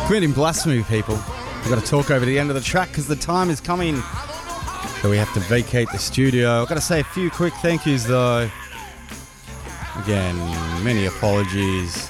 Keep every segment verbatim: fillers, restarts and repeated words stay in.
Committing blasphemy, people. We've got to talk over the end of the track because the time is coming that we have to vacate the studio. I've got to say a few quick thank yous though. Again, many apologies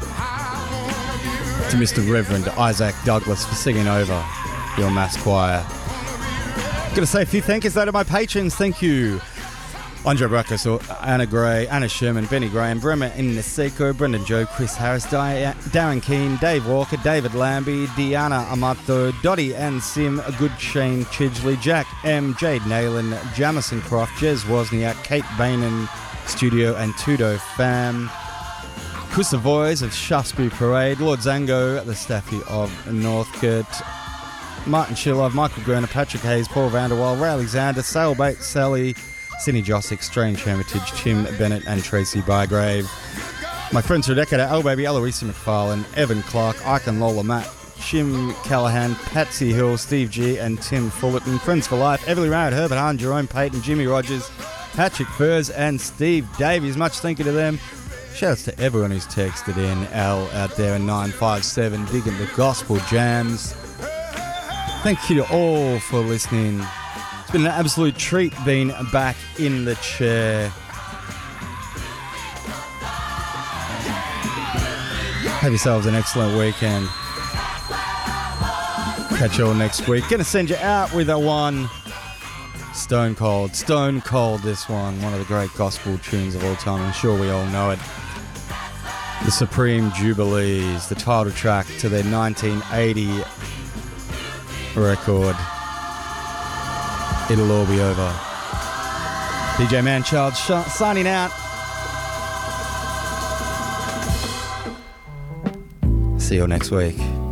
to Mister Reverend Isaac Douglas for singing over your mass choir. Got to say a few thank yous though to my patrons. Thank you. Andre Brackus, Anna Gray, Anna Sherman, Benny Graham, Bremer Ineseko, Brendan Joe, Chris Harris, Di- Darren Keane, Dave Walker, David Lambie, Deanna Amato, Dottie and Sim, Good Shane Chidgley, Jack M, Jade Nayland, Jamison Croft, Jez Wozniak, Kate Bainan, Studio and Tudo Fam, Chris Savoys of Shaftesbury Parade, Lord Zango, the Staffy of Northcote, Martin Shilov, Michael Gurner, Patrick Hayes, Paul Vanderwall, Ray Alexander, Sailbait, Sally, Cindy Josick, Strange Hermitage, Tim Bennett and Tracy Bygrave. My friends for a decade are L Baby, Eloisa McFarlane, Evan Clark, Icon Lola Matt, Jim Callahan, Patsy Hill, Steve G and Tim Fullerton. Friends for Life, Everly Rowd, Herbert Hahn, Jerome Payton, Jimmy Rogers, Patrick Furs and Steve Davies. Much thank you to them. Shoutouts to everyone who's texted in. Al out there in nine five seven, digging the gospel jams. Thank you to all for listening. It's been an absolute treat being back in the chair. Have yourselves an excellent weekend. Catch you all next week. Gonna send you out with a one. Stone Cold. Stone Cold, this one. One of the great gospel tunes of all time. I'm sure we all know it. The Supreme Jubilees, the title track to their nineteen eighty record. It'll all be over. D J Manchild sh- signing out. See you all next week.